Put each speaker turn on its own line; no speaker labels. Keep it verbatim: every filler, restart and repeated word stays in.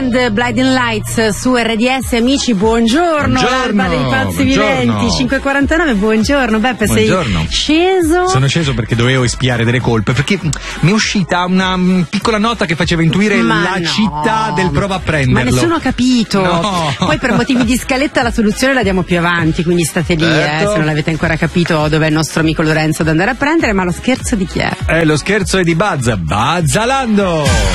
Blinding Lights su R D S, amici, buongiorno.
Buongiorno,
l'alba dei pazzi
buongiorno.
viventi, cinque e quarantanove, buongiorno. Beppe,
Buongiorno.
sei sceso?
Sono sceso perché dovevo espiare delle colpe, perché mi è uscita una mm, piccola nota che faceva intuire
Ma
la
no.
città del prova a prenderlo.
Ma nessuno ha capito.
No.
Poi per motivi di scaletta la soluzione la diamo più avanti, quindi state lì,
Certo.
eh, se non l'avete ancora capito dov'è il nostro amico Lorenzo da andare a prendere. Ma lo scherzo di chi è?
Eh, lo scherzo è di Buzz, Buzzalando!